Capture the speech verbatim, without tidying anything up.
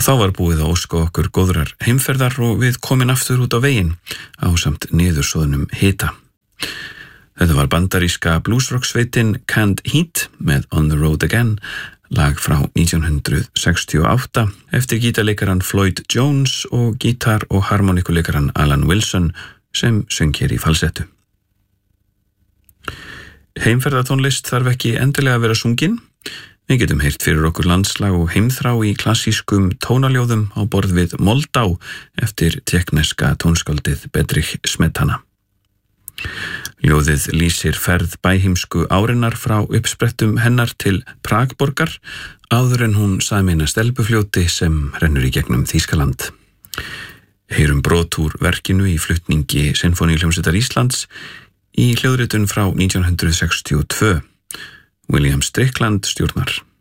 Þá var búið að óska okkur góðrar heimferðar og við komin aftur út á veginn ásamt niðursóðnum hita. Þetta var bandaríska bluesrocksveitin Canned Heat með On the Road Again, lag frá nítján hundrað sextíu og átta eftir gítarleikaran Floyd Jones og gítar- og harmonikuleikaran Alan Wilson sem söng hér í falsettu. Heimferðartónlist þarf ekki endilega að vera sungin. Við getum heyrt fyrir okkur landslag og heimþrá í klassískum tónaljóðum á borð við Moldá eftir tékkneska tónskáldið Bedřich Smetana. Ljóðið lýsir ferð bæhimsku árinnar frá uppsprettum hennar til Pragborgar áður en hún sameinast Elbufljóti sem rennur í gegnum Þýskaland. Heyrum brot úr verkinu í flutningi Sinfóníuhljómsveitar Íslands í hljóðritun frá nítján hundrað sextíu og tvö. William Strickland stjórnar.